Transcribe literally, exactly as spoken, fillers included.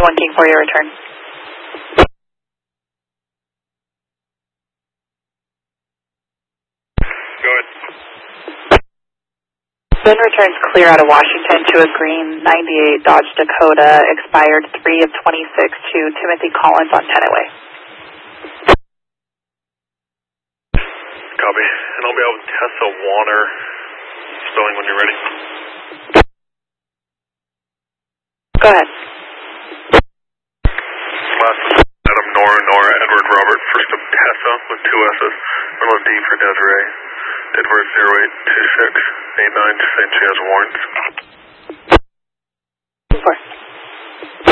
one King for your return. Go ahead. Spin returns clear out of Washington to a green ninety-eight Dodge Dakota, expired three of twenty-six to Timothy Collins on Tenaway. Copy. And I'll be able to Tessa Warner, spelling when you're ready. Go ahead. Last is Adam Nora, Nora, Edward Robert, first of Tessa with two S's, middle of D for Desiree, Edward zero eight two six eight nine, Saint Chaz Warrens. Four.